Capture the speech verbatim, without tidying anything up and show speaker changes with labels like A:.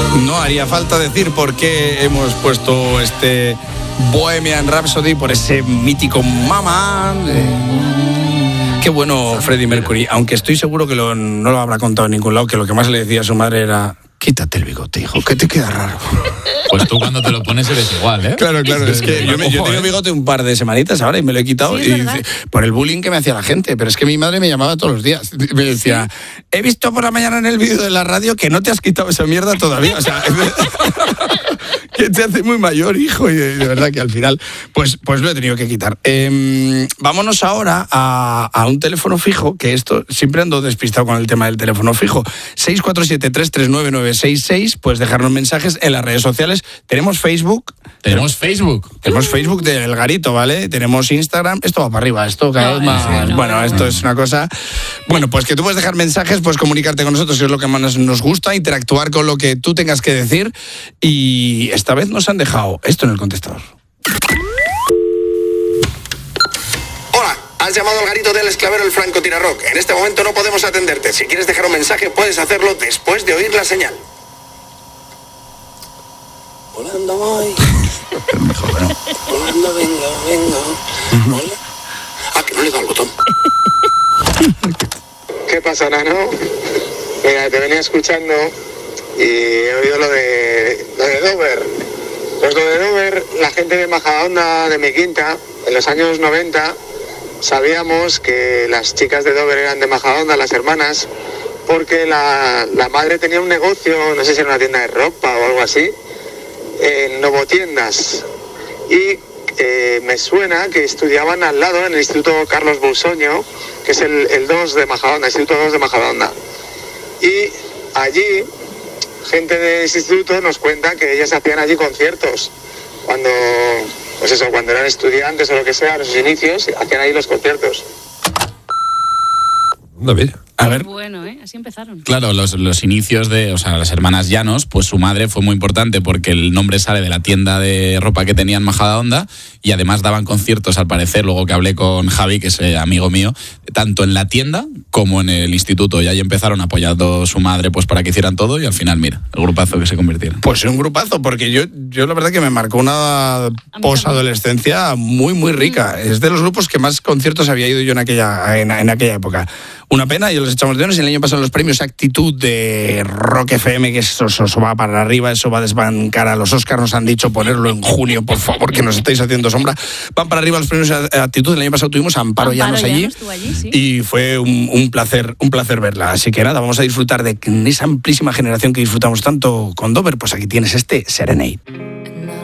A: No haría falta decir por qué hemos puesto este Bohemian Rhapsody, por ese mítico Mama. Eh, qué bueno Freddie Mercury, aunque estoy seguro que lo, no lo habrá contado en ningún lado, que lo que más le decía a su madre era: quítate el bigote, hijo, que te queda raro.
B: Pues tú cuando te lo pones eres igual, ¿eh?
A: Claro, claro, es que yo, me, yo tenía bigote un par de semanitas ahora y me lo he quitado, sí, y dice, por el bullying que me hacía la gente, pero es que mi madre me llamaba todos los días. Me decía: ¿sí? He visto por la mañana en el vídeo de la radio que no te has quitado esa mierda todavía. O sea, que te hace muy mayor, hijo, y de, de verdad que al final, pues, pues lo he tenido que quitar. Eh, vámonos ahora a, a un teléfono fijo, que esto siempre ando despistado con el tema del teléfono fijo. seis cuatro siete tres tres nueve nueve seis seis, puedes dejarnos mensajes en las redes sociales. Tenemos Facebook.
B: Tenemos Facebook.
A: Tenemos Facebook del Garito, ¿vale? Tenemos Instagram. Esto va para arriba, esto cada vez más... Sí, no, bueno, esto es una cosa... Bueno, pues que tú puedes dejar mensajes, puedes comunicarte con nosotros, que es lo que más nos gusta, interactuar con lo que tú tengas que decir. Y esta vez nos han dejado esto en el contestador.
C: Hola, has llamado al Garito del Esclavero El Franco Tirarrock. En este momento no podemos atenderte. Si quieres dejar un mensaje, puedes hacerlo después de oír la señal. Volando voy.
A: Mejor, ¿no?
C: Volando, venga, venga. Uh-huh. Hola. Ah, que no le da al botón. ¿Qué pasa, Nano? Mira, te venía escuchando y he oído lo de, lo de Dover. Pues lo de Dover, la gente de Majadahonda, de mi quinta, en los años noventa, sabíamos que las chicas de Dover eran de Majadahonda, las hermanas, porque la, la madre tenía un negocio, no sé si era una tienda de ropa o algo así, en Novotiendas, y eh, me suena que estudiaban al lado en el Instituto Carlos Busoño, que es el, el dos de Majadahonda, el Instituto dos de Majadahonda, y allí gente de ese instituto nos cuenta que ellas hacían allí conciertos cuando, pues eso, cuando eran estudiantes o lo que sea, en sus inicios, hacían ahí los conciertos.
A: No, mira. A ver.
D: Bueno, ¿eh? Así empezaron.
B: Claro, los, los inicios de, o sea, las hermanas Llanos, pues su madre fue muy importante porque el nombre sale de la tienda de ropa que tenían Majadahonda y además daban conciertos, al parecer, luego que hablé con Javi, que es eh, amigo mío, tanto en la tienda como en el instituto. Y ahí empezaron apoyando a su madre pues para que hicieran todo y al final, mira, el grupazo que se convirtieron.
A: Pues un grupazo, porque yo, yo la verdad que me marcó una posadolescencia muy, muy rica. Mm. Es de los grupos que más conciertos había ido yo en aquella, en, en aquella época. Una pena, yo los echamos de menos. El año pasado los premios Actitud de Rock F M, que eso, eso, eso va para arriba, eso va a desbancar a los Oscars. Nos han dicho ponerlo en junio, por favor, que nos estáis haciendo sombra. Van para arriba los premios Actitud. El año pasado tuvimos a Amparo, Amparo Llanos allí, allí sí. Y fue un, un placer un placer verla. Así que nada, vamos a disfrutar de esa amplísima generación que disfrutamos tanto con Dover. Pues aquí tienes este Serenade.